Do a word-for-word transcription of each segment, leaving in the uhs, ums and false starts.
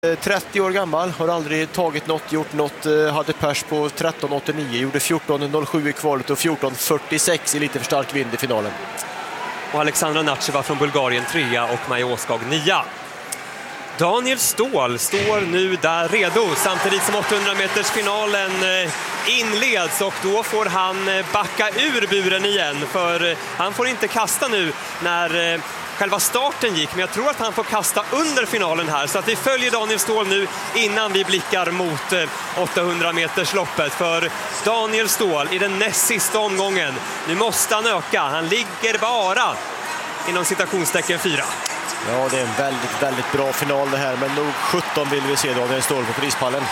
trettio år gammal, har aldrig tagit något, gjort något, hade pers på tretton åttionio, gjorde fjorton noll sju i kvalet och fjorton fyrtiosex i lite för stark vind i finalen. Och Alexandra Nacheva från Bulgarien trea och Maja Åskog nia. Daniel Ståhl står nu där redo samtidigt som åttahundra meters finalen inleds, och då får han backa ur buren igen, för han får inte kasta nu när själva starten gick, men jag tror att han får kasta under finalen här, så att vi följer Daniel Ståhl nu innan vi blickar mot åttahundra meters loppet. För Daniel Ståhl i den näst sista omgången, nu måste han öka, han ligger bara inom citationstecken fyra. Ja, det är en väldigt, väldigt bra final det här, men nog sjutton vill vi se Daniel Ståhl på prispallen.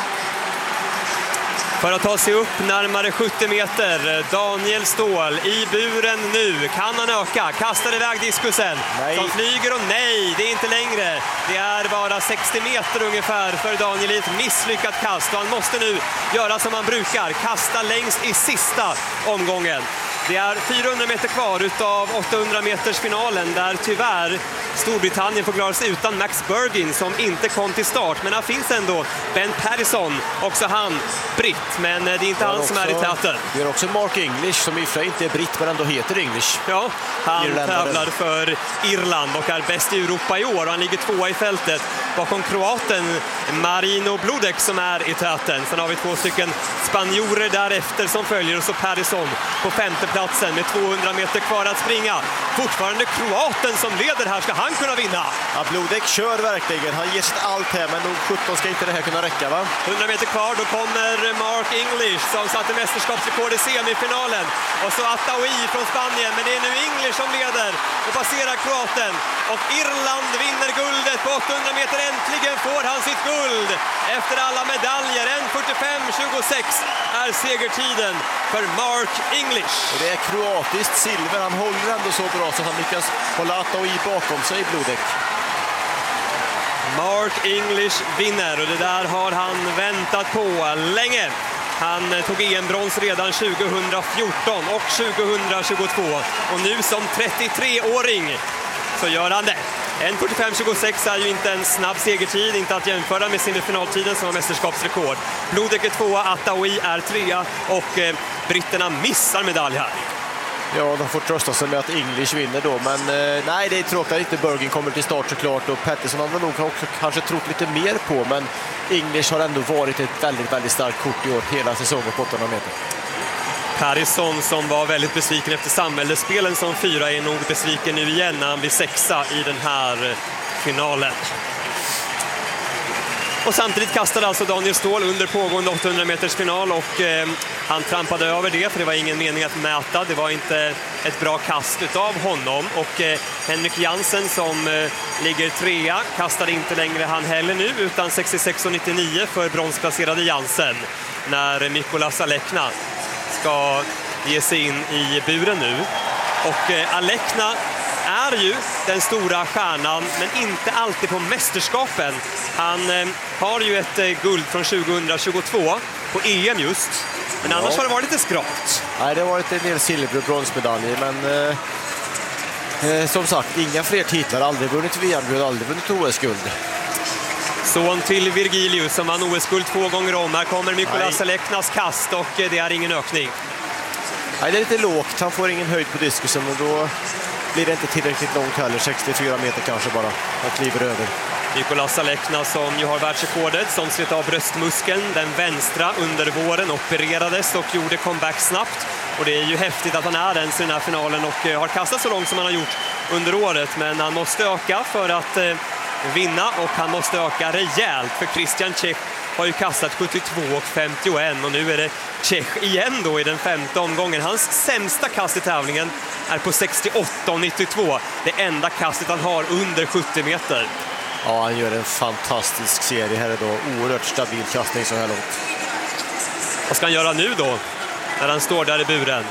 För att ta sig upp närmare sjuttio meter, Daniel Ståhl i buren nu. Kan han öka? Kastar iväg diskusen. Nej. Som flyger, och nej, det är inte längre. Det är bara sextio meter ungefär för Daniel i ett misslyckat kast. Och han måste nu göra som han brukar, kasta längst i sista omgången. Det är fyrahundra meter kvar utav åttahundra meters finalen, där tyvärr Storbritannien får klara sig utan Max Bergin som inte kom till start. Men här finns ändå Ben Pattison, också han britt, men det är inte han som är i täten. Det är också Mark English som i och för sig inte är britt men ändå heter English. Ja, han Irländaren. tävlar för Irland och är bäst i Europa i år, och han ligger tvåa i fältet bakom kroaten Marino Bludek som är i täten. Sen har vi två stycken spanjorer därefter som följer, och så Pattison på femte platsen med tvåhundra meter kvar att springa. Fortfarande kroaten som leder här, ska han kunna vinna? Ja, Bludek kör verkligen, han ger sitt allt här, men nog sjutton ska inte det här kunna räcka, va? hundra meter kvar, då kommer Mark English som satte mästerskapsrekord i semifinalen, och så Ataui från Spanien, men det är nu English som leder och passerar kroaten, och Irland vinner guldet på åttahundra meter. Äntligen får han sitt guld efter alla medaljer. en fyrtiofem tjugosex är segertiden för Mark English. Och det är kroatiskt silver, han håller ändå så bra så att han lyckas hålla Ataui bakom sig, Bludek. Mark English vinner, och det där har han väntat på länge. Han tog E M-brons redan tjugohundrafjorton och tjugohundratjugotvå, och nu som trettiotre-åring så gör han det. en fyrtiofem tjugosex är ju inte en snabb segertid, inte att jämföra med semifinaltiden som var mästerskapsrekord. Bludek är tvåa, Ataui är trea, och eh, britterna missar medalj här. Ja, de får trösta sig med att English vinner då, men eh, nej, det är tråkigt att inte Bergin kommer till start såklart, och Pattison hade nog också kanske trott lite mer på, men English har ändå varit ett väldigt, väldigt starkt kort i år hela säsongen på åttahundra meter. Pattison som var väldigt besviken efter samhällsspelen som fyra är nog besviken nu igen när han blir sexa i den här finalen. Och samtidigt kastade alltså Daniel Ståhl under pågående åttahundra meters final, och eh, han trampade över det, för det var ingen mening att mäta. Det var inte ett bra kast utav honom, och eh, Henrik Jansen som eh, ligger trea kastade inte längre han heller nu, utan sextiosex nittionio för bronsplacerade Jansen när Mikolas Alekna ska ge sig in i buren nu. Och eh, Alekna är ju den stora stjärnan, men inte alltid på mästerskapen. Han eh, har ju ett eh, guld från tjugohundratjugotvå på E M just, men annars ja. har det varit lite skralt. Nej, det har varit en del silver- och bronsmedaljer, men eh, eh, som sagt, inga fler titlar, aldrig vunnit V M-guld, aldrig vunnit O S-guld. Son till Virgilius som vann O S-guld två gånger om. Här kommer Mikolas Aleknas kast, och det är ingen ökning. Nej, det är lite lågt. Han får ingen höjd på diskusen, och då blir det inte tillräckligt långt heller. sextiofyra meter kanske bara. Han kliver över. Mikolas Alekna som ju har världsrekordet, som slet av bröstmuskeln, den vänstra, under våren, opererades och gjorde comeback snabbt. Och det är ju häftigt att han är ens i den här finalen och har kastat så långt som han har gjort under året. Men han måste öka för att eh, vinna, och han måste öka rejält, för Christian Čech har ju kastat sjuttiotvå och femtioett, och nu är det Čech igen då i den femte omgången. Hans sämsta kast i tävlingen är på sextioåtta och nittiotvå, det enda kastet han har under sjuttio meter. Ja, han gör en fantastisk serie här då, oerhört stabil kastning så här långt. Vad ska han göra nu då, när han står där i buren?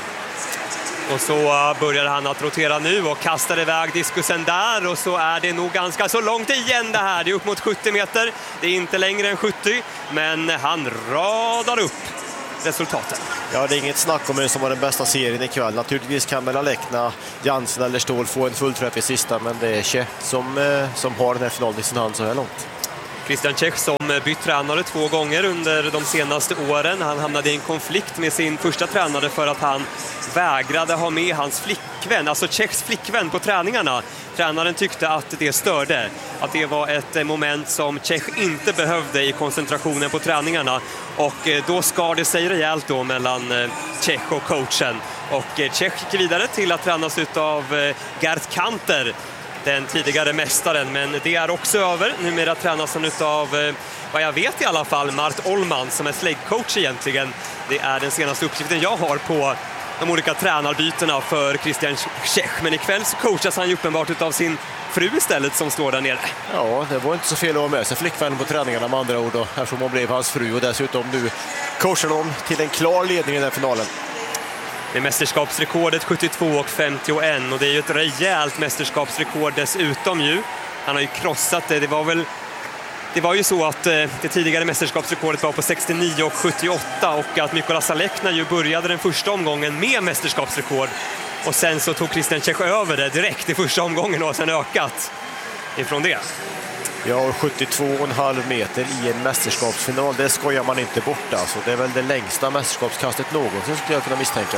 Och så börjar han att rotera nu och kastar iväg diskusen där, och så är det nog ganska så långt igen det här. Det är upp mot sjuttio meter, det är inte längre än sjuttio, men han radar upp resultaten. Ja, det är inget snack om vem som var den bästa serien ikväll. Naturligtvis kan väl Alekna, Jansen eller Ståhl få en fullträff i sista, men det är Čech som, som har den här finalen i sin hand så här långt. Christian Čech som bytt tränare två gånger under de senaste åren. Han hamnade i en konflikt med sin första tränare för att han vägrade ha med hans flickvän, alltså Čechs flickvän på träningarna. Tränaren tyckte att det störde, att det var ett moment som Čech inte behövde i koncentrationen på träningarna. Och då skar det sig rejält då mellan Čech och coachen. Och Čech gick vidare till att tränas av Gert Kanter, den tidigare mästaren, men det är också över. Numera tränas han av, vad jag vet i alla fall, Mart Ollman som är slagcoach egentligen. Det är den senaste uppgiften jag har på de olika tränarbytena för Christian Čech. Men ikväll så coachas han ju uppenbart av sin fru istället som står där nere. Ja, det var inte så fel att ha med sig flickvännen på träningarna med andra ord. Eftersom hon blev hans fru och dessutom nu coachar de till en klar ledning i den finalen. Det är mästerskapsrekordet sjuttiotvå och femtioen och det är ju ett rejält mästerskapsrekord dessutom ju. Han har ju krossat det. Det var väl Det var ju så att eh, det tidigare mästerskapsrekordet var på sextionio och sjuttioåtta och att Mykola Salekna ju började den första omgången med mästerskapsrekord och sen så tog Christian Čech över det direkt i första omgången och sen ökat ifrån det. Ja, sjuttiotvå komma fem meter i en mästerskapsfinal, det skojar man inte bort alltså. Det är väl det längsta mästerskapskastet någonsin skulle jag kunna misstänka.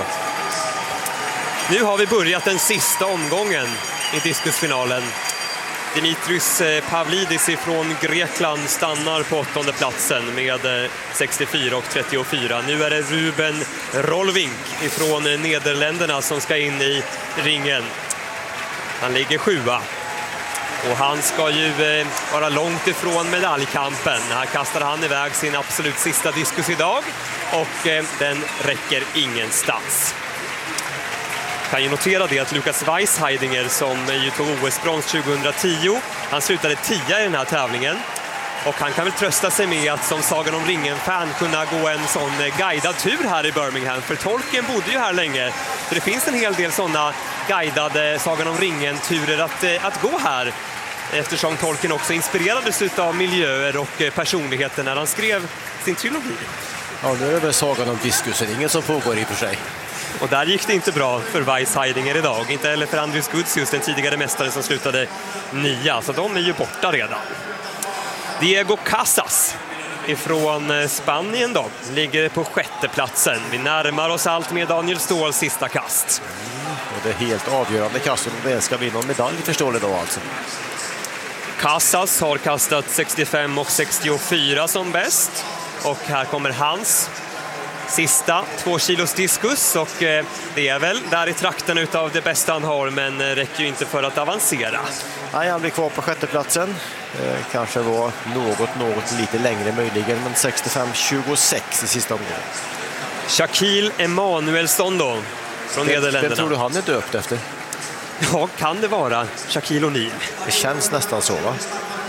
Nu har vi börjat den sista omgången i diskusfinalen. Dimitris Pavlidis från Grekland stannar på åttonde platsen med sextiofyra och trettiofyra. Nu är det Ruben Rolvink från Nederländerna som ska in i ringen. Han ligger sjua. Och han ska ju vara långt ifrån medaljkampen. Här kastar han iväg sin absolut sista diskus idag. Och den räcker ingenstans. Kan ju notera det att Lukas Weisheidinger som ju tog O S-brons tjugohundratio, han slutade tia i den här tävlingen. Och han kan väl trösta sig med att som Sagan om ringen-fan kunna gå en sån guidad tur här i Birmingham. För Tolkien bodde ju här länge. Så det finns en hel del sådana guidade Sagan om ringen-turer att, att gå här. Eftersom Tolkien också inspirerades av miljöer och personligheter när han skrev sin trilogi. Ja, nu är det väl Sagan om diskusen, som pågår i och för sig. Och där gick det inte bra för Weisheidinger idag. Inte heller för Andrius Gutsius, den tidigare mästare som slutade nia. Så de är ju borta redan. Diego Casas ifrån Spanien då ligger på sjätte platsen. Vi närmar oss allt med Daniel Ståhls sista kast. Mm, och det är helt avgörande kast om det ska bli någon medalj, förstår det då alltså. Casas har kastat sextiofem och sextiofyra som bäst. Och här kommer hans sista två kilos diskus och eh, det är väl där i trakten utav det bästa han har, men eh, räcker ju inte för att avancera. Nej, han blir kvar på sjätteplatsen. Eh, kanske var något, något lite längre möjligen, men sextiofem tjugosex i sista omgången. Shaquille Emanuelsson då, från det, Nederländerna. Det tror du han är döpt efter? Ja, kan det vara Shaquille O'Neal? Det känns nästan så, va?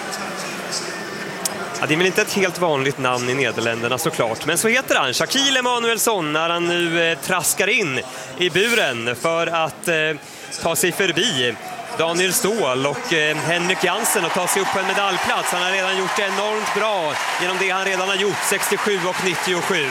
Ja, det är väl inte ett helt vanligt namn i Nederländerna såklart, men så heter han, Shaquille Emanuelsson, när han nu eh, traskar in i buren för att eh, ta sig förbi Daniel Ståhl och eh, Henrik Jansen och ta sig upp på en medaljplats. Han har redan gjort det enormt bra genom det han redan har gjort, sextiosju och nittiosju.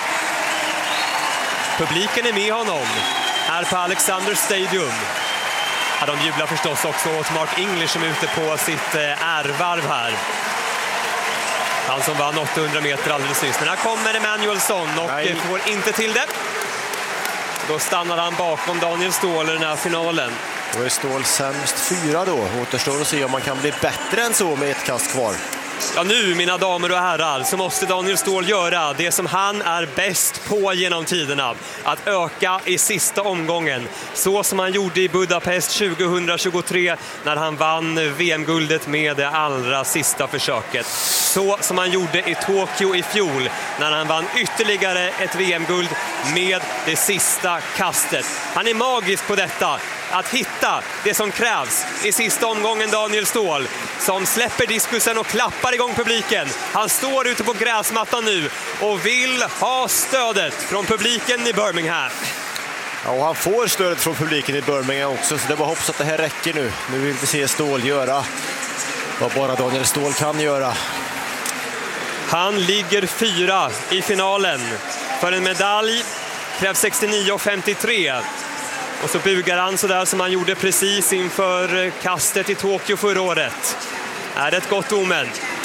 Publiken är med honom här på Alexander Stadium. Ja, de jublar förstås också åt Mark English som är ute på sitt eh, ärvarv här. Han som vann åttahundra meter alldeles nyss. Men här kommer Emanuelsson och Nej. får inte till det. Då stannar han bakom Daniel Ståhl i den här finalen. Då är Ståhl sämst fyra då. Återstår att se om man kan bli bättre än så med ett kast kvar. Ja, nu mina damer och herrar så måste Daniel Ståhl göra det som han är bäst på genom tiderna. Att öka i sista omgången. Så som han gjorde i Budapest tjugohundratjugotre när han vann V M-guldet med det allra sista försöket. Så som han gjorde i Tokyo i fjol när han vann ytterligare ett V M-guld med det sista kastet. Han är magisk på detta. Att hitta det som krävs i sista omgången, Daniel Ståhl som släpper diskusen och klappar igång publiken. Han står ute på gräsmattan nu och vill ha stödet från publiken i Birmingham. Ja, och han får stödet från publiken i Birmingham också, så det var hoppas att det här räcker nu. Nu vill vi se Ståhl göra vad bara Daniel Ståhl kan göra. Han ligger fyra i finalen. För en medalj krävs sextionio och femtiotre. Och så bugar han så där som han gjorde precis inför kastet i Tokyo förra året. Är det ett gott omen?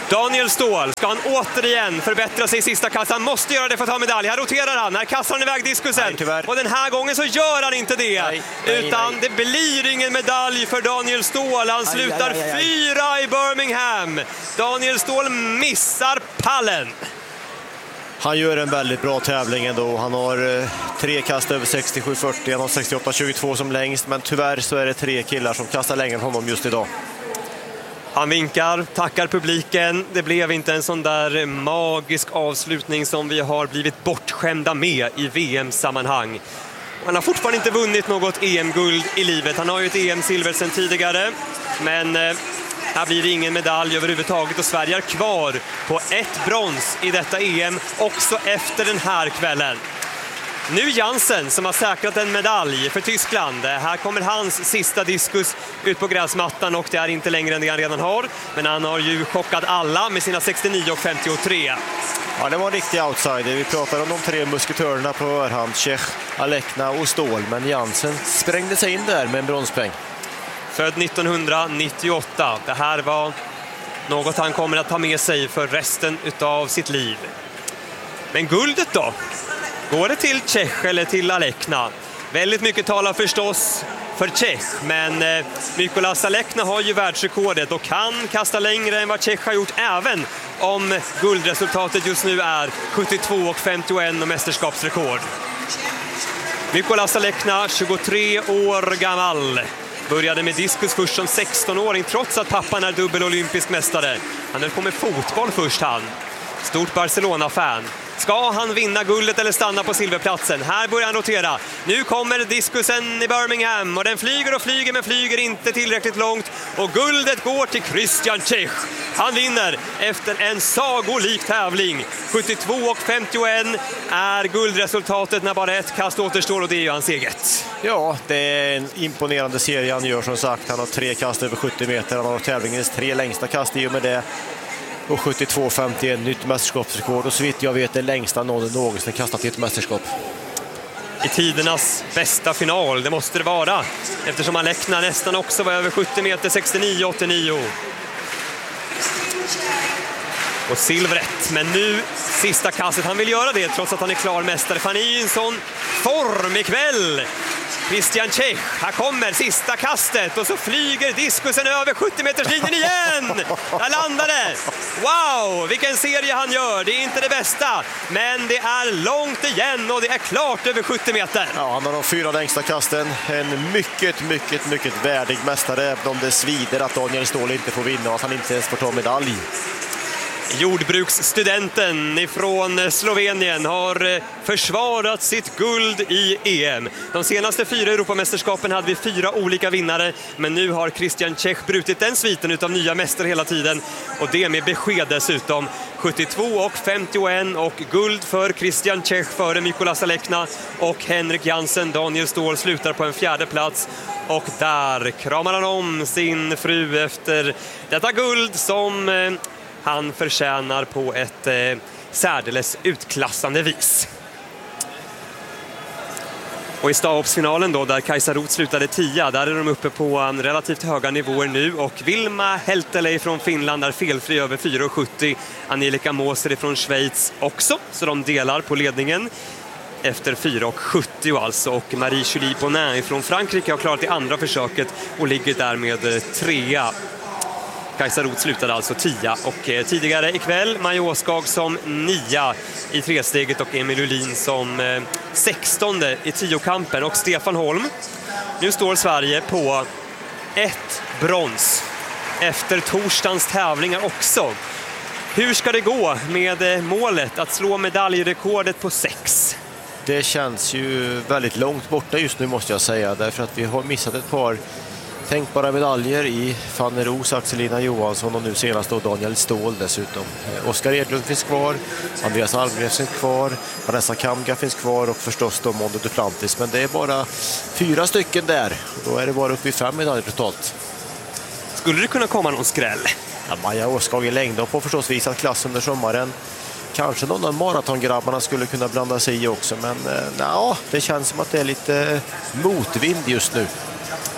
Daniel Ståhl, ska han återigen förbättra sig i sista kast? Han måste göra det för att ta medalj. Här roterar han, här kastar han iväg diskusen. Nej, och den här gången så gör han inte det. Nej, nej, utan nej. det blir ingen medalj för Daniel Ståhl. Han slutar aj, aj, aj, aj. fyra i Birmingham. Daniel Ståhl missar pallen. Han gör en väldigt bra tävling ändå. Han har eh, tre kast över sextiosju fyrtio, han har sextioåtta tjugotvå som längst, men tyvärr så är det tre killar som kastar längre än honom just idag. Han vinkar, tackar publiken. Det blev inte en sån där magisk avslutning som vi har blivit bortskämda med i V M-sammanhang. Han har fortfarande inte vunnit något E M-guld i livet. Han har ju ett E M-silver sedan tidigare, men eh, här blir det ingen medalj överhuvudtaget och Sverige är kvar på ett brons i detta E M också efter den här kvällen. Nu Jansen som har säkrat en medalj för Tyskland. Här kommer hans sista diskus ut på gräsmattan och det är inte längre än det han redan har. Men han har ju chockat alla med sina sextionio och femtiotre. Ja, det var en riktig outsider. Vi pratade om de tre musketörerna på förhand, Čech, Alekna och Ståhl. Men Jansen sprängde sig in där med en bronspeng. Född nittonhundranittioåtta. Det här var något han kommer att ta med sig för resten av sitt liv. Men guldet då? Går det till Čech eller till Alekna? Väldigt mycket talar förstås för Čech, men eh, Mykolas Alekna har ju världsrekordet och kan kasta längre än vad Čech har gjort, även om guldresultatet just nu är sjuttiotvå och femtioen och mästerskapsrekord. Mykolas Alekna, tjugotre år gammal. Började med diskus först som sexton-åring trots att pappan är dubbel olympisk mästare. Han höll på med fotboll först han. Stort Barcelona-fan. Ska han vinna guldet eller stanna på silverplatsen? Här börjar han rotera. Nu kommer diskusen i Birmingham och den flyger och flyger men flyger inte tillräckligt långt. Och guldet går till Christian Čech. Han vinner efter en sagolik tävling. sjuttiotvå och femtioen är guldresultatet när bara ett kast återstår och det är ju hans eget. Ja, det är en imponerande serie han gör som sagt. Han har tre kast över sjuttio meter. Han har tävlingens tre längsta kast i och med det. Och sjuttiotvå femtioen, nytt mästerskapsrekord. Och så vitt jag vet det längsta någon någonsin kastat i ett mästerskap. I tidernas bästa final, det måste det vara. Eftersom Alekna nästan också var över sjuttio meter, sextionio åttionio. Och silvret, men nu sista kastet. Han vill göra det trots att han är klar mästare. För han är i en sån form ikväll. Christian Čech, här kommer sista kastet och så flyger diskusen över sjuttio meters linjen igen. Där landar det. Wow, vilken serie han gör. Det är inte det bästa, men det är långt igen och det är klart över sjuttio meter. Ja, han har de fyra längsta kasten. En mycket, mycket, mycket värdig mästare, även om det svider att Daniel Ståhl inte får vinna och att han inte ens får ta medalj. Jordbruksstudenten ifrån Slovenien har försvarat sitt guld i E M. De senaste fyra Europamästerskapen hade vi fyra olika vinnare, men nu har Christian Čech brutit den sviten utav nya mästare hela tiden och det med besked dessutom. sjuttiotvå och femtioen och guld för Christian Čech före Mykolas Alekna och Henrik Jansen. Daniel Ståhl slutar på en fjärde plats. Och där kramar han om sin fru efter detta guld som eh, han förtjänar på ett eh, särdeles utklassande vis. Och i stavhoppsfinalen då, där Kajsa Roth slutade tia, där är de uppe på um, relativt höga nivåer nu. Och Vilma Helteley från Finland är felfri över fyra sjuttio. Angelika Moser från Schweiz också, så de delar på ledningen efter fyra sjuttio alltså. Och Marie-Julie Bonin från Frankrike har klarat det andra försöket och ligger där med trea. Kajsa Roth slutade alltså tia och eh, tidigare ikväll Maja Åskag som nia i tresteget och Emil Ulin som eh, sextonde i tiokampen. Och Stefan Holm, nu står Sverige på ett brons efter torsdagens tävlingar också. Hur ska det gå med eh, målet att slå medaljrekordet på sex? Det känns ju väldigt långt borta just nu måste jag säga, därför att vi har missat ett par tänkbara medaljer i Fanny Roos, Axelina Johansson och nu senast då Daniel Ståhl dessutom. Oskar Edlund finns kvar, Andreas Almgren finns kvar, Vanessa Kamga finns kvar och förstås då Mondo Duplantis. Men det är bara fyra stycken där. Då är det bara uppe i fem medaljer totalt. Skulle det kunna komma någon skräll? Ja, Maja Åskag i längdhopp har förstås visat klass under sommaren. Kanske någon av maratongrabbarna skulle kunna blanda sig i också. Men eh, ja, det känns som att det är lite motvind just nu.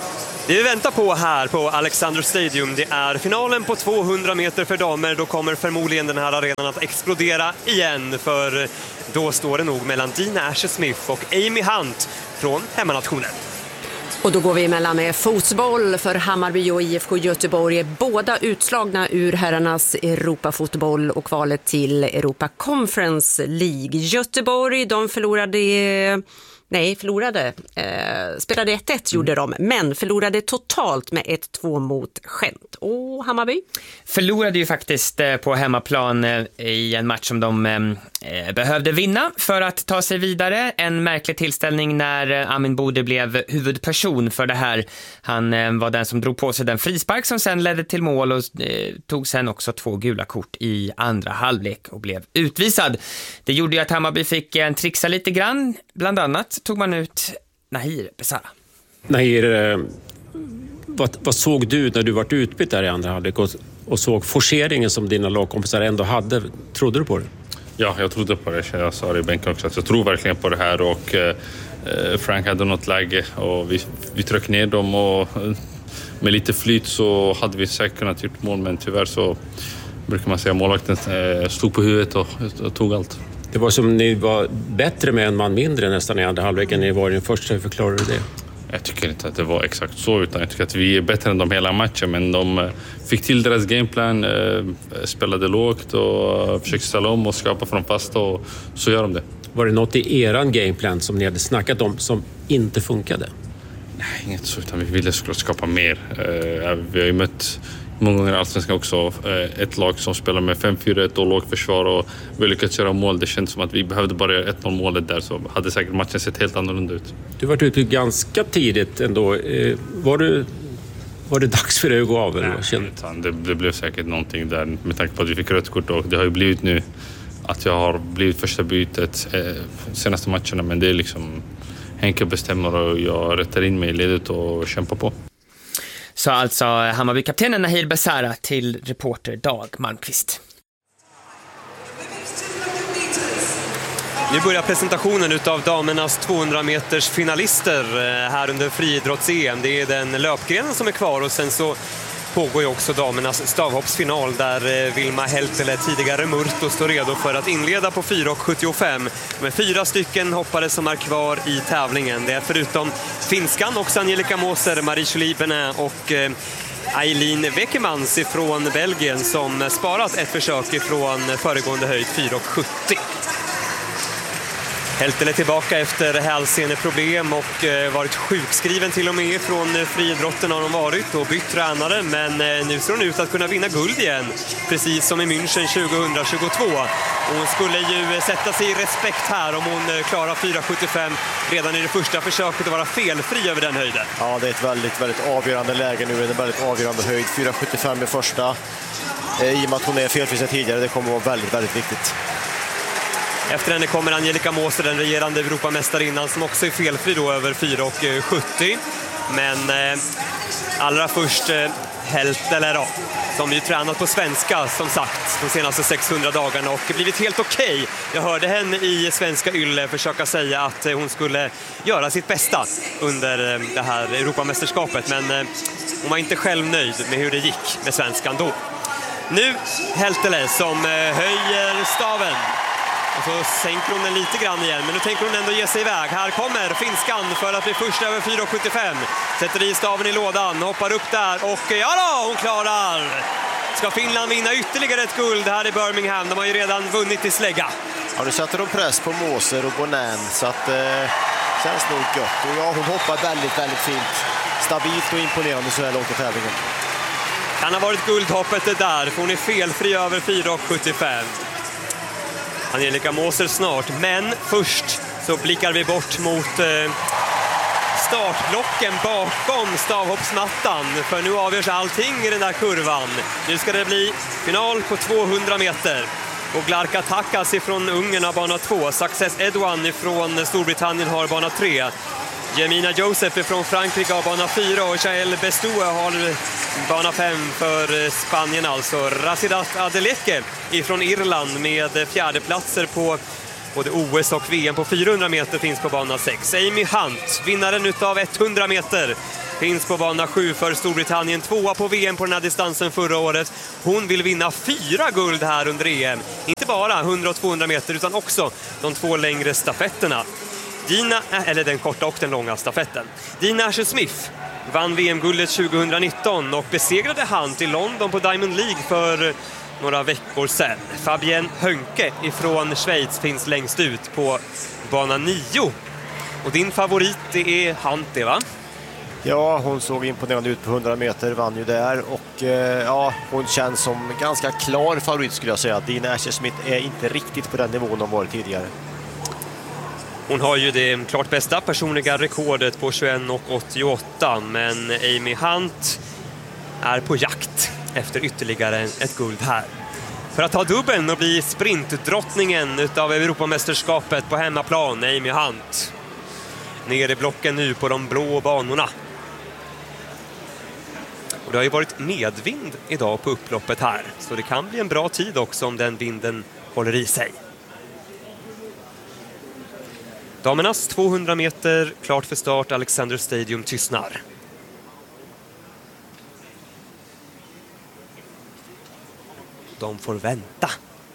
Det vi väntar på här på Alexander Stadium, det är finalen på tvåhundra meter för damer. Då kommer förmodligen den här arenan att explodera igen, för då står det nog mellan Dina Asher-Smith och Amy Hunt från hemmanationen. Och då går vi emellan med fotboll, för Hammarby och I F K Göteborg är båda utslagna ur herrarnas Europafotboll och kvalet till Europa Conference League. Göteborg, de förlorade... Nej, förlorade. Eh, spelade ett ett gjorde de, men förlorade totalt med ett två mot Gent. Och Hammarby? Förlorade ju faktiskt eh, på hemmaplan eh, i en match som de eh, behövde vinna för att ta sig vidare. En märklig tillställning när eh, Amin Bode blev huvudperson för det här. Han eh, var den som drog på sig den frispark som sen ledde till mål och eh, tog sen också två gula kort i andra halvlek och blev utvisad. Det gjorde ju att Hammarby fick en trixa lite grann, bland annat tog man ut Nahir Besara. Nahir, vad, vad såg du när du var utbytt där i andra halvlek och, och såg forceringen som dina lagkompisar ändå hade? Trodde du på det? Ja, jag trodde på det. Jag sa det i bänken också. Jag tror verkligen på det här, och eh, Frank hade något läge och vi, vi tryck ner dem, och med lite flyt så hade vi säkert kunnat gjort mål, men tyvärr så brukar man säga målvakten eh, stod på huvudet och, och tog allt. Det var som ni var bättre med en man mindre nästan i andra halvleken. Ni var i den första, förklarade du det? Jag tycker inte att det var exakt så, utan jag tycker att vi är bättre än dem hela matchen. Men de fick till deras gameplan, spelade lågt och försökte ställa om och skapa från fasta, och så gör de det. Var det något i eran gameplan som ni hade snackat om som inte funkade? Nej, inget så, utan vi ville såklart skapa mer. Vi har ju mött många gånger i Allsvenskan också ett lag som spelar med fem fyra ett och lågt försvar, och vi lyckats göra mål. Det känns som att vi behövde bara göra ett noll målet där, så hade säkert matchen sett helt annorlunda ut. Du var ute ganska tidigt ändå. Var, du, var det dags för dig att gå av? Eller? Nej, det, det blev säkert någonting där med tanke på att vi fick rött kort, och det har ju blivit nu att jag har blivit första bytet eh, senaste matcherna, men det är liksom Henke bestämmer och jag rättar in mig i ledet och kämpar på. Så alltså Hammarby-kaptenen Nahir Besara till reporter Dag Malmqvist. Nu börjar presentationen av damernas tvåhundra meters finalister här under friidrotts-E M. Det är den löpgrenen som är kvar, och sen så pågår ju också damernas stavhoppsfinal där Vilma Heltele, tidigare Murto, står redo för att inleda på fyra sjuttiofem. Med fyra stycken hoppare som är kvar i tävlingen. Det är förutom finskan också Angelica Moser, Marie-Julie Benin och Eileen Wekemans från Belgien som sparat ett försök ifrån föregående höjd fyra sjuttio. Heltele tillbaka efter hälseneproblem och varit sjukskriven till och med från friidrotten har hon varit och bytt tränare, men nu ser hon ut att kunna vinna guld igen, precis som i München tjugohundratjugotvå. Hon skulle ju sätta sig i respekt här om hon klarar fyra sjuttiofem redan i det första försöket och vara felfri över den höjden. Ja, det är ett väldigt, väldigt avgörande läge nu, en väldigt avgörande höjd. fyra sjuttiofem i första, i och med att hon är felfri sedan tidigare, det kommer att vara väldigt, väldigt viktigt. Efter henne kommer Angelica Moser, den regerande Europamästarinnan, som också är felfri då över fyra sjuttio. Men eh, allra först eh, Heltele då, som ju tränat på svenska som sagt de senaste sexhundra dagarna och blivit helt okej. Okay. Jag hörde henne i Svenska Ylle försöka säga att eh, hon skulle göra sitt bästa under eh, det här Europamästerskapet, men eh, hon var inte själv nöjd med hur det gick med svenskan då. Nu Heltele som eh, höjer staven. Och så sänker hon den lite grann igen, men nu tänker hon ändå ge sig iväg. Här kommer finskan för att bli först över fyra sjuttiofem. Sätter i staven i lådan, hoppar upp där och ja då, hon klarar! Ska Finland vinna ytterligare ett guld här i Birmingham? De har ju redan vunnit i slägga. Ja, nu sätter de press på Moser och Bonan, så att eh, känns nog gött. Och ja, hon hoppar väldigt, väldigt fint. Stabilt och imponerande så här långt i tävlingen. Kan ha varit guldhoppet det där, för hon är felfri över fyra sjuttiofem. Angelica Moser snart, men först så blickar vi bort mot eh, startblocken bakom stavhoppsmattan, för nu avgörs allting i den där kurvan. Nu ska det bli final på tvåhundra meter. Och Glarka Takas ifrån Ungern har bana två, Success Edouan ifrån Storbritannien har bana tre, Jemina Joseph från Frankrike har bana fyra och Jael Bestoe har bana fem för Spanien alltså. Rasidat Adeleke ifrån Irland med fjärdeplatser på både O S och V M på fyrahundra meter finns på bana sex. Amy Hunt, vinnaren utav hundra meter finns på bana sju för Storbritannien, tvåa på V M på den här distansen förra året. Hon vill vinna fyra guld här under E M. Inte bara hundra och tvåhundra meter utan också de två längre stafetterna. Dina, eller den korta och den långa stafetten. Dina Asher-Smith vann V M-guldet tjugohundranitton och besegrade Hunt i London på Diamond League för några veckor sedan. Fabienne Hönke ifrån Schweiz finns längst ut på bana nio. Och din favorit det är Hunt, det va? Ja, hon såg imponerande ut på hundra meter, vann ju där och eh, ja, hon känns som ganska klar favorit skulle jag säga. Dina Asher-Smith är inte riktigt på den nivån hon varit tidigare. Hon har ju det klart bästa personliga rekordet på tjugoett och åttioåtta, men Amy Hunt är på jakt efter ytterligare ett guld här. För att ta dubbeln och bli sprintdrottningen utav Europamästerskapet på hemmaplan, Amy Hunt. Ner i blocken nu på de blå banorna. Och det har ju varit medvind idag på upploppet här, så det kan bli en bra tid också om den vinden håller i sig. Damernas tvåhundra meter, klart för start, Alexander Stadium tystnar. De får vänta.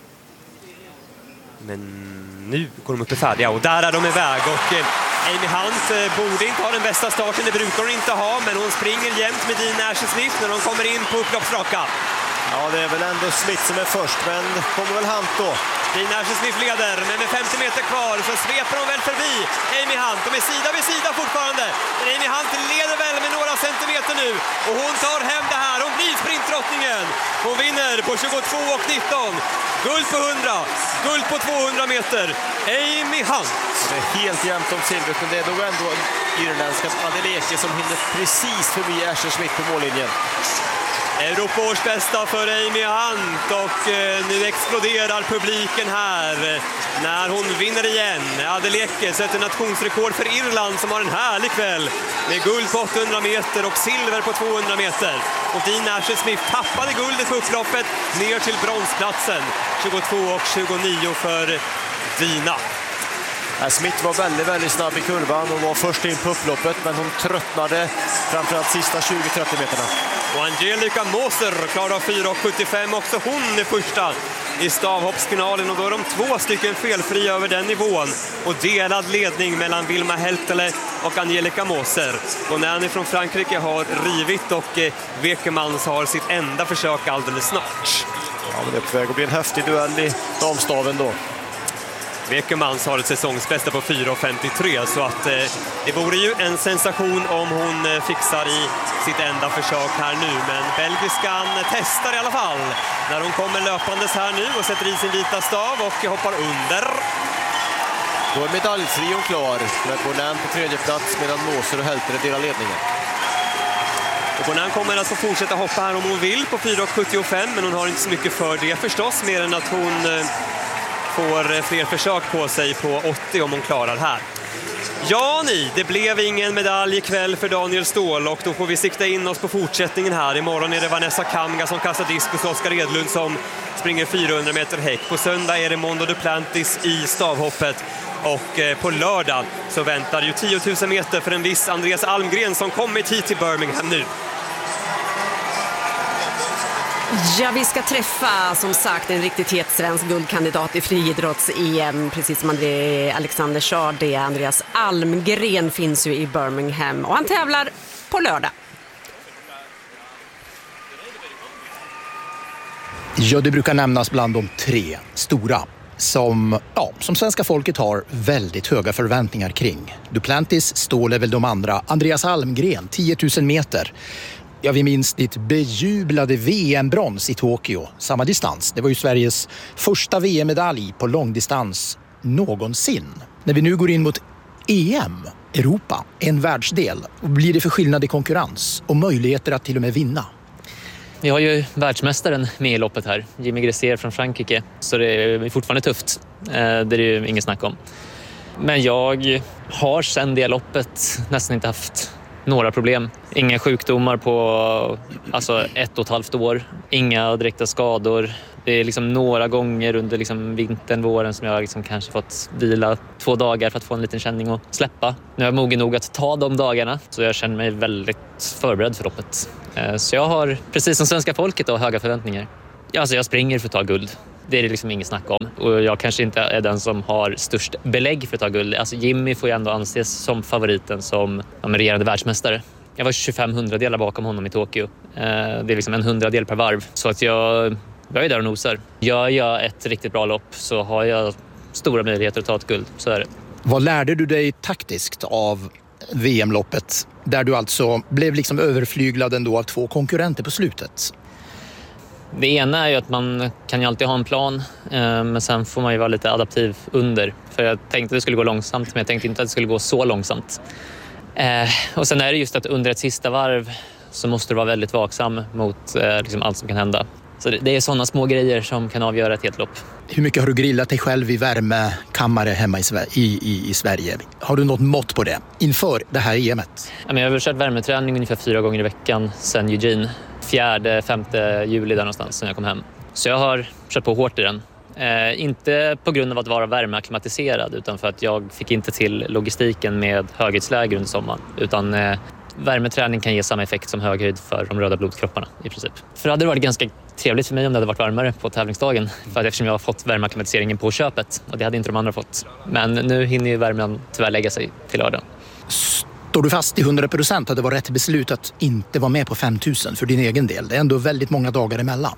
Men nu går de upp i färdiga och där är de iväg. Och Amy Hunt borde inte ha den bästa starten, det brukar hon inte ha, men hon springer jämt med Dina Asher-Smith när de kommer in på upploppsraka. Ja, det är väl ändå Smith som är först, men kommer väl Hunt då? Dina Asher-Smith leder, men med femtio meter kvar så sveper de väl förbi Amy Hunt. De är sida vid sida fortfarande, men Amy Hunt leder väl med några centimeter nu. Och hon tar hem det här, hon blir sprintdrottningen. Hon vinner på tjugotvå och nitton. Guld på hundra, guld på tvåhundra meter. Amy Hunt. Det är helt jämnt om silvret, men det är nog ändå irländska Adeleke som hinner precis förbi Asher-Smith på mållinjen. Europaårs bästa för Amy Hunt och eh, nu exploderar publiken här när hon vinner igen. Adeleke sätter nationsrekord för Irland som har en härlig kväll med guld på åttahundra meter och silver på tvåhundra meter. Och Dina Asher-Smith tappade guldet på upploppet ner till bronsplatsen. tjugotvå och tjugonio för Dina. Smith var väldigt, väldigt snabb i kurvan och var först in på upploppet, men hon tröttnade framförallt sista tjugo till trettio meterna. Och Angelica Moser klarar fyra och sjuttiofem, också hon är första i stavhoppsfinalen och då är de två stycken felfria över den nivån och delad ledning mellan Wilma Heltele och Angelica Moser. Och Nanny från Frankrike har rivit och Wekemans har sitt enda försök alldeles snart. Ja, men det är på väg att bli en häftig duell i damstaven då. Wekemans har ett säsongsbästa på fyra och femtiotre, så att eh, det vore ju en sensation om hon eh, fixar i sitt enda försök här nu. Men belgiskan testar i alla fall när hon kommer löpandes här nu och sätter i sin vita stav och hoppar under. Då är medaljtrion klar med Bonan på tredje plats medan Moser och Heltere delar ledningen. Och Bonan kommer alltså fortsätta hoppa här om hon vill på fyra och sjuttiofem, men hon har inte så mycket för det förstås, mer än att hon eh, får fler försök på sig på åttio om hon klarar här. Ja ni, det blev ingen medalj ikväll för Daniel Ståhl och då får vi sikta in oss på fortsättningen här. Imorgon är det Vanessa Kamga som kastar diskus och Oskar Edlund som springer fyrahundra meter häck. På söndag är det Mondo Duplantis i stavhoppet och på lördag så väntar ju tio tusen meter för en viss Andreas Almgren som kommit hit till Birmingham nu. Ja, vi ska träffa som sagt en riktigt het svensk guldkandidat i friidrotts-E M, precis som André Alexander sa. Det Andreas Almgren finns ju i Birmingham och han tävlar på lördag. Ja, det brukar nämnas bland de tre stora som, ja, som svenska folket har väldigt höga förväntningar kring. Duplantis, Ståhl är väl de andra. Andreas Almgren, tio tusen meter. Ja, vi minns ditt bejublade V M-brons i Tokyo. Samma distans. Det var ju Sveriges första V M-medalj på långdistans någonsin. När vi nu går in mot E M, Europa, en världsdel, blir det för skillnad i konkurrens och möjligheter att till och med vinna? Vi har ju världsmästaren med i loppet här, Jimmy Gressier från Frankrike, så det är fortfarande tufft. Det är det ju inget snack om. Men jag har sedan det loppet nästan inte haft några problem. Inga sjukdomar på alltså ett och ett halvt år. Inga direkta skador. Det är liksom några gånger under liksom vintern, våren som jag liksom kanske fått vila två dagar för att få en liten känning och släppa. Nu är jag mogen nog att ta de dagarna, så jag känner mig väldigt förberedd för loppet. Så jag har, precis som svenska folket, då, höga förväntningar. Alltså jag springer för att ta guld. Det är det liksom inget snack om. Och jag kanske inte är den som har störst belägg för att ta guld. Alltså Jimmy får ju ändå anses som favoriten, som regerande världsmästare. Jag var tjugofem hundradelar bakom honom i Tokyo. Det är liksom en hundradel per varv. Så att jag, jag är där och nosar. Gör jag ett riktigt bra lopp så har jag stora möjligheter att ta ett guld. Så är det. Vad lärde du dig taktiskt av V M-loppet? Där du alltså blev liksom överflyglad ändå av två konkurrenter på slutet. Det ena är ju att man kan ju alltid ha en plan, men sen får man ju vara lite adaptiv under. För jag tänkte att det skulle gå långsamt, men jag tänkte inte att det skulle gå så långsamt. Och sen är det just att under ett sista varv så måste du vara väldigt vaksam mot liksom allt som kan hända. Så det är sådana små grejer som kan avgöra ett helt lopp. Hur mycket har du grillat dig själv i värmekammare hemma i, i, i, i Sverige? Har du något mått på det inför det här E M:et? Jag har väl kört värmeträning ungefär fyra gånger i veckan sedan Eugene. Fjärde, femte juli där någonstans sen jag kom hem. Så jag har kört på hårt i den. Eh, inte på grund av att vara värmeakklimatiserad, utan för att jag fick inte till logistiken med höghöjdsläger under sommaren. Utan eh, värmeträning kan ge samma effekt som höghöjd för de röda blodkropparna i princip. För det hade varit ganska trevligt för mig om det hade varit varmare på tävlingsdagen. För att eftersom jag har fått värmeakklimatiseringen på köpet, och det hade inte de andra fått. Men nu hinner ju värmen tyvärr lägga sig till lördag. Står du fast i hundra procent att det var rätt beslut att inte vara med på fem tusen för din egen del? Det är ändå väldigt många dagar emellan.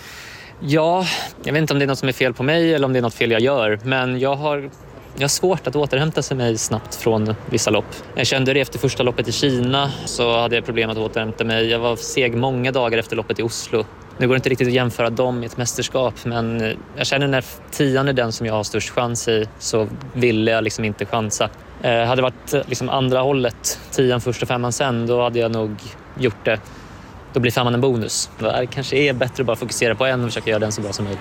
Ja, jag vet inte om det är något som är fel på mig eller om det är något fel jag gör. Men jag har, jag har svårt att återhämta sig mig snabbt från vissa lopp. Jag kände det efter första loppet i Kina, så hade jag problem att återhämta mig. Jag var seg många dagar efter loppet i Oslo. Nu går det inte riktigt att jämföra dem i ett mästerskap, men jag känner när tian är den som jag har störst chans i, så ville jag liksom inte chansa. Eh, hade det varit liksom andra hållet, tian först och femman sen, då hade jag nog gjort det. Då blir femman en bonus. Det kanske är bättre att bara fokusera på en och försöka göra den så bra som möjligt.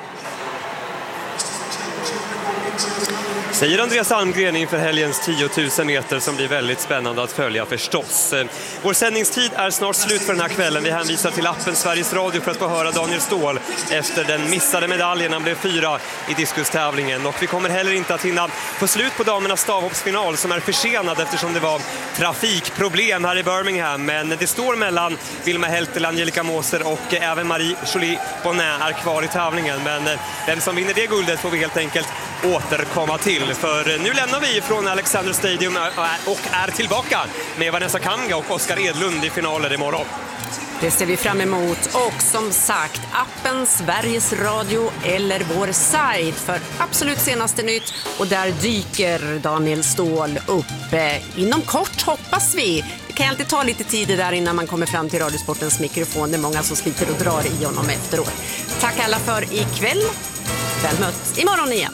Säger Andreas Almgren inför helgens tio tusen meter som blir väldigt spännande att följa förstås. Vår sändningstid är snart slut för den här kvällen. Vi hänvisar till appen Sveriges Radio för att få höra Daniel Ståhl efter den missade medaljen. Han blev fyra i diskustävlingen. Och vi kommer heller inte att hinna få slut på damernas stavhoppsfinal som är försenad eftersom det var trafikproblem här i Birmingham. Men det står mellan Vilma Heltel, Angelica Moser och även Marie-Jolie Bonnet är kvar i tävlingen. Men vem som vinner det guldet får vi helt enkelt återkomma till. För nu lämnar vi från Alexander Stadium och är tillbaka med Vanessa Kanga och Oskar Edlund i finalen imorgon. Det ser vi fram emot, och som sagt, appen Sveriges Radio eller vår sajt för absolut senaste nytt, och där dyker Daniel Ståhl upp inom kort, hoppas vi. Det kan alltid ta lite tid där innan man kommer fram till Radiosportens mikrofon. Det är många som sliter och drar i honom efteråt. Tack alla för ikväll. Väl mött imorgon igen.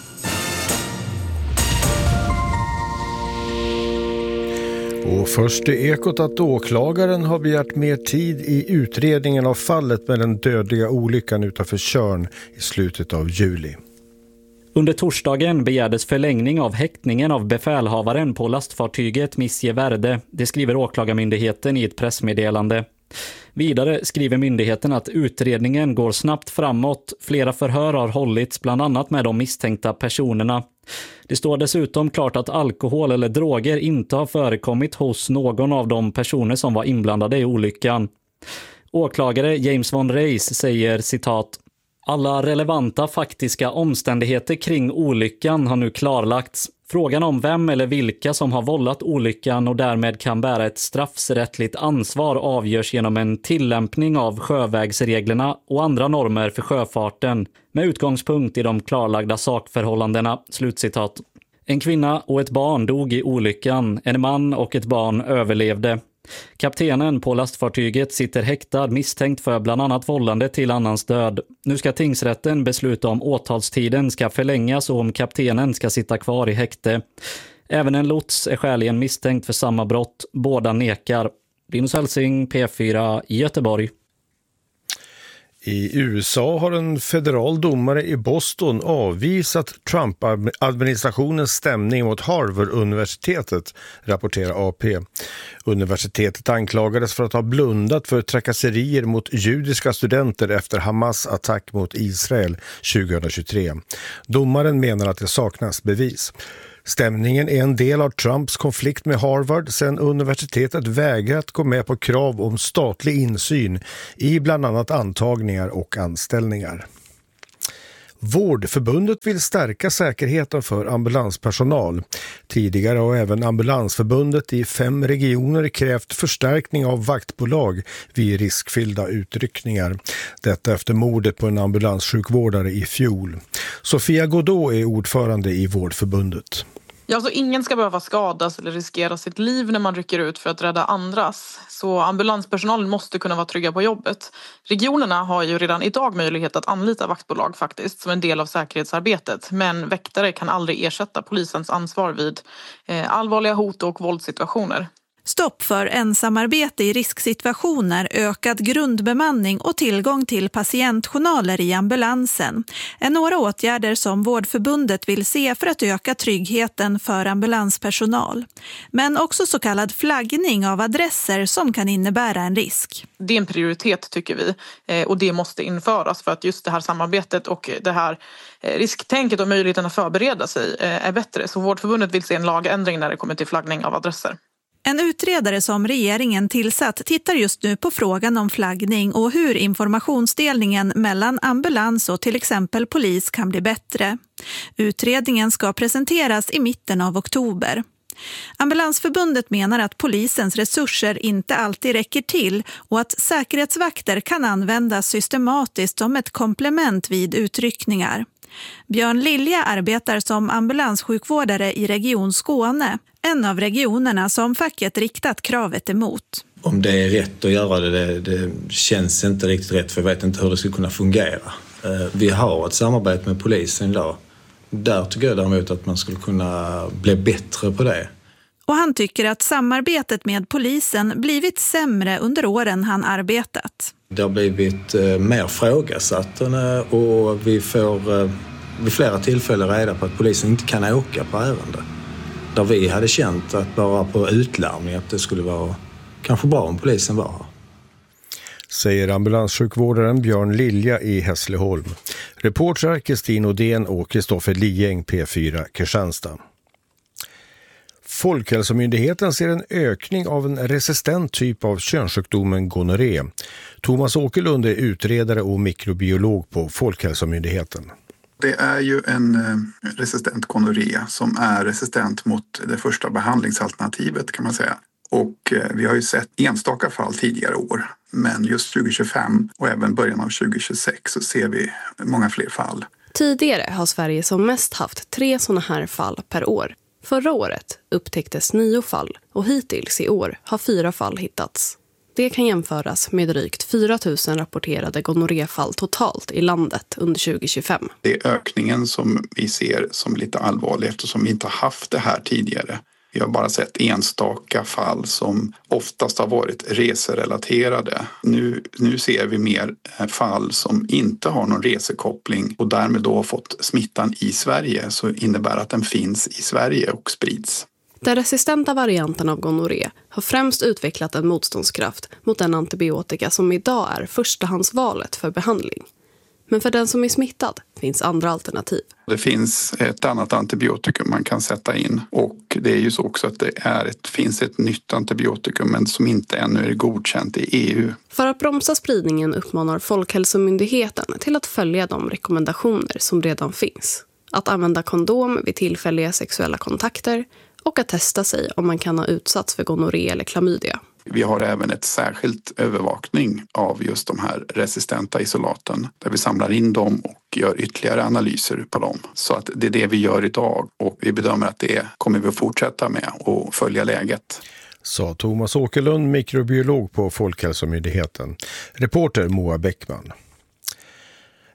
Och först är Ekot att åklagaren har begärt mer tid i utredningen av fallet med den dödliga olyckan utanför Tjörn i slutet av juli. Under torsdagen begärdes förlängning av häktningen av befälhavaren på lastfartyget Missie Verde. Det skriver åklagarmyndigheten i ett pressmeddelande. Vidare skriver myndigheten att utredningen går snabbt framåt. Flera förhör har hållits bland annat med de misstänkta personerna. Det står dessutom klart att alkohol eller droger inte har förekommit hos någon av de personer som var inblandade i olyckan. Åklagare James von Reis säger citat: alla relevanta faktiska omständigheter kring olyckan har nu klarlagts. Frågan om vem eller vilka som har vållat olyckan och därmed kan bära ett straffrättsligt ansvar avgörs genom en tillämpning av sjövägsreglerna och andra normer för sjöfarten med utgångspunkt i de klarlagda sakförhållandena. Slutcitat. En kvinna och ett barn dog i olyckan. En man och ett barn överlevde. Kaptenen på lastfartyget sitter häktad misstänkt för bland annat vållande till annans död. Nu ska tingsrätten besluta om åtalstiden ska förlängas och om kaptenen ska sitta kvar i häkte. Även en lots är skäligen misstänkt för samma brott. Båda nekar. Linus Helsing, P fyra, Göteborg. I U S A har en federal domare i Boston avvisat Trump-administrationens stämning mot Harvard-universitetet, rapporterar A P. Universitetet anklagades för att ha blundat för trakasserier mot judiska studenter efter Hamas attack mot Israel tjugohundratjugotre. Domaren menar att det saknas bevis. Stämningen är en del av Trumps konflikt med Harvard sedan universitetet vägrat gå med på krav om statlig insyn i bland annat antagningar och anställningar. Vårdförbundet vill stärka säkerheten för ambulanspersonal. Tidigare har även Ambulansförbundet i fem regioner krävt förstärkning av vaktbolag vid riskfyllda utryckningar. Detta efter mordet på en ambulanssjukvårdare i fjol. Sofia Godot är ordförande i Vårdförbundet. Ja, så ingen ska behöva skadas eller riskera sitt liv när man rycker ut för att rädda andras. Så ambulanspersonalen måste kunna vara trygga på jobbet. Regionerna har ju redan idag möjlighet att anlita vaktbolag faktiskt som en del av säkerhetsarbetet. Men väktare kan aldrig ersätta polisens ansvar vid eh, allvarliga hot och våldssituationer. Stopp för ensamarbete i risksituationer, ökad grundbemanning och tillgång till patientjournaler i ambulansen är några åtgärder som Vårdförbundet vill se för att öka tryggheten för ambulanspersonal. Men också så kallad flaggning av adresser som kan innebära en risk. Det är en prioritet tycker vi och det måste införas för att just det här samarbetet och det här risktänket och möjligheten att förbereda sig är bättre. Så Vårdförbundet vill se en lagändring när det kommer till flaggning av adresser. En utredare som regeringen tillsatt tittar just nu på frågan om flaggning och hur informationsdelningen mellan ambulans och till exempel polis kan bli bättre. Utredningen ska presenteras i mitten av oktober. Ambulansförbundet menar att polisens resurser inte alltid räcker till och att säkerhetsvakter kan användas systematiskt som ett komplement vid utryckningar. Björn Lilja arbetar som ambulanssjukvårdare i Region Skåne, en av regionerna som facket riktat kravet emot. Om det är rätt att göra det, det, det känns inte riktigt rätt för jag vet inte hur det ska kunna fungera. Vi har ett samarbete med polisen idag. Där tycker jag däremot att man skulle kunna bli bättre på det. Och han tycker att samarbetet med polisen blivit sämre under åren han arbetat. Det har blivit eh, mer frågasatt och vi får eh, vid flera tillfällen reda på att polisen inte kan åka på ärende. Där vi hade känt att bara på utlarmning att det skulle vara kanske bra om polisen var här. Säger ambulanssjukvårdaren Björn Lilja i Hässleholm. Reportrar Kristin Odén och Kristoffer Lieng, P fyra Kristianstad. Folkhälsomyndigheten ser en ökning av en resistent typ av könssjukdomen gonorré. Thomas Åkerlund är utredare och mikrobiolog på Folkhälsomyndigheten. Det är ju en resistent gonorré som är resistent mot det första behandlingsalternativet kan man säga. Och vi har ju sett enstaka fall tidigare år. Men just tjugo tjugofem och även början av tjugo tjugosex så ser vi många fler fall. Tidigare har Sverige som mest haft tre sådana här fall per år. Förra året upptäcktes nio fall och hittills i år har fyra fall hittats. Det kan jämföras med drygt fyra tusen rapporterade gonorréfall totalt i landet under tjugo tjugofem. Det är ökningen som vi ser som lite allvarlig eftersom vi inte haft det här tidigare. Vi har bara sett enstaka fall som oftast har varit reserelaterade. Nu, nu ser vi mer fall som inte har någon resekoppling och därmed då har fått smittan i Sverige så innebär att den finns i Sverige och sprids. Den resistenta varianten av gonorré har främst utvecklat en motståndskraft mot den antibiotika som idag är förstahandsvalet för behandling. Men för den som är smittad finns andra alternativ. Det finns ett annat antibiotikum man kan sätta in och det är ju så också att det är ett, finns ett nytt antibiotikum men som inte ännu är godkänt i E U. För att bromsa spridningen uppmanar Folkhälsomyndigheten till att följa de rekommendationer som redan finns. Att använda kondom vid tillfälliga sexuella kontakter och att testa sig om man kan ha utsatts för gonorré eller klamydia. Vi har även ett särskilt övervakning av just de här resistenta isolaten där vi samlar in dem och gör ytterligare analyser på dem. Så att det är det vi gör idag och vi bedömer att det kommer vi att fortsätta med och följa läget. Sa Thomas Åkerlund, mikrobiolog på Folkhälsomyndigheten. Reporter Moa Bäckman.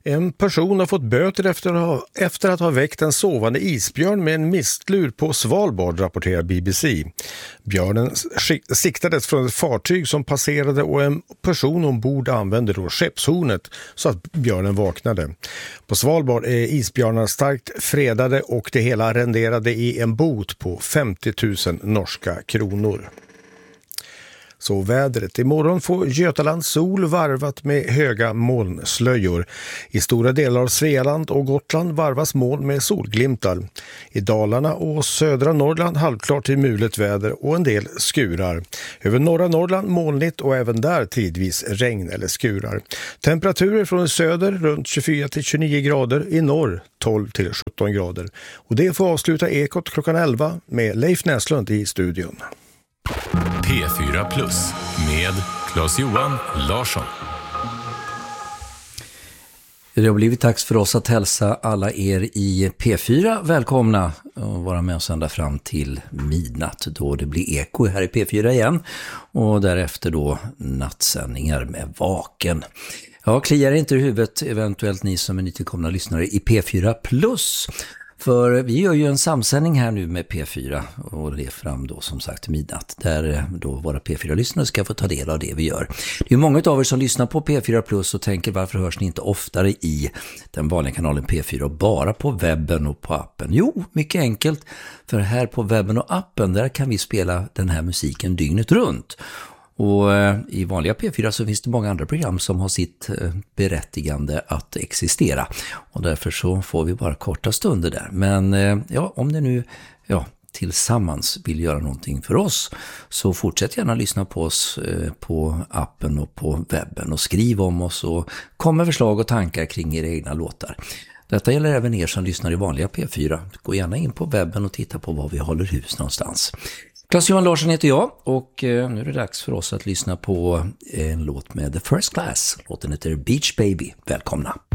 En person har fått böter efter att ha, efter att ha väckt en sovande isbjörn med en mistlur på Svalbard, rapporterar B B C. Björnen siktades från ett fartyg som passerade och en person ombord använde då skeppshornet så att björnen vaknade. På Svalbard är isbjörnar starkt fredade och det hela renderade i en bot på femtio tusen norska kronor. Så vädret. Imorgon får Götaland sol varvat med höga molnslöjor. I stora delar av Svealand och Gotland varvas moln med solglimtar. I Dalarna och södra Norrland halvklart till mulet väder och en del skurar. Över norra Norrland molnigt och även där tidvis regn eller skurar. Temperaturer från söder runt tjugofyra till tjugonio grader, i norr tolv till sjutton grader. Och det får avsluta Ekot klockan elva med Leif Näslund i studion. P fyra plus med Claes-Johan Larsson. Det har blivit dags för oss att hälsa alla er i P fyra välkomna och vara med oss ända fram till midnatt då det blir eko här i P fyra igen och därefter då nattsändningar med Vaken. Ja, kliar inte i huvudet eventuellt ni som är nytillkomna lyssnare i P fyra plus. För vi gör ju en samsändning här nu med P fyra och det är fram då som sagt midnatt där då våra P fyra-lyssnare ska få ta del av det vi gör. Det är ju många av er som lyssnar på P fyra plus och tänker varför hörs ni inte oftare i den vanliga kanalen P fyra och bara på webben och på appen? Jo, mycket enkelt, för här på webben och appen där kan vi spela den här musiken dygnet runt. Och eh, i vanliga P fyra så finns det många andra program som har sitt eh, berättigande att existera. Och därför så får vi bara korta stunder där. Men eh, ja, om det nu ja, tillsammans vill göra någonting för oss så fortsätt gärna lyssna på oss eh, på appen och på webben. Och skriv om oss och kom med förslag och tankar kring era egna låtar. Detta gäller även er som lyssnar i vanliga P fyra. Gå gärna in på webben och titta på var vi håller hus någonstans. Claes-Johan Larsson heter jag och eh, nu är det dags för oss att lyssna på en låt med The First Class. Låten heter Beach Baby. Välkomna!